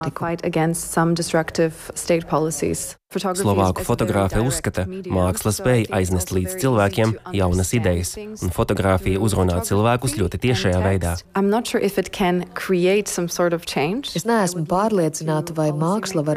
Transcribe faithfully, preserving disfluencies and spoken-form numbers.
Slovāku fotogrāfe uzskata, māksla spēj aiznest līdz cilvēkiem jaunas idejas, un fotogrāfija uzrunā cilvēkus ļoti tiešajā veidā. Es neesmu pārliecināta, vai māksla var